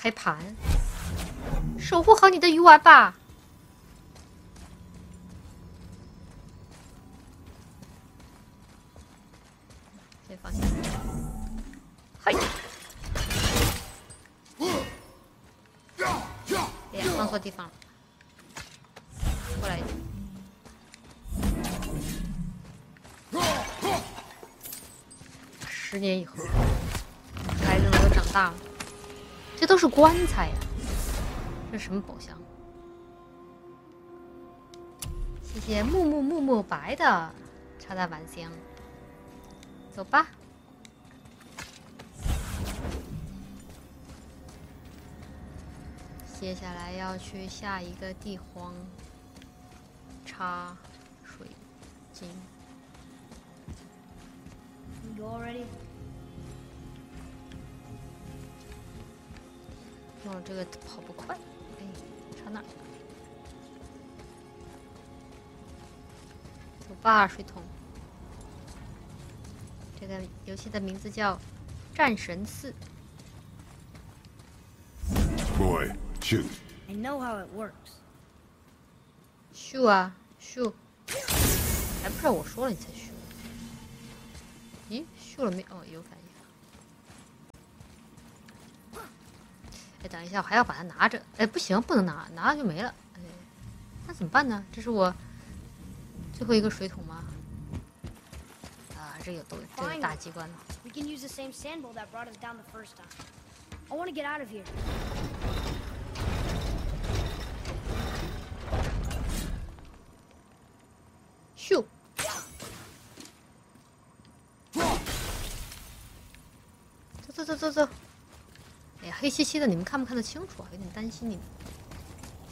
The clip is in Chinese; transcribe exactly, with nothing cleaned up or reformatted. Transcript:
开盘，守护好你的鱼丸吧。先放下。嘿。哎呀，放错地方了。过来一点。十年以后，孩子们都长大了。这都是棺材呀、啊！这是什么宝箱？谢谢木木木木白的插在碗箱。走吧。接下来要去下一个地荒，插水晶。 You all ready? 用了这个跑不快，哎，插哪儿？走吧，水桶。这个游戏的名字叫《战神四》。 Boy, shoot. I know how it works. 秀啊秀，还不知道我说了你才秀。咦，秀了没？哦，有反应。哎，等一下，我还要把它拿着。哎，不行，不能拿，拿了就没了。哎，那怎么办呢？这是我最后一个水桶吗？啊，这有都这有大机关了。 We can use the same sand bowl that brought us down the first time. I want to get out of here. 咻！走走走走走！哎呀，黑漆漆的，你们看不看得清楚啊？有点担心你们。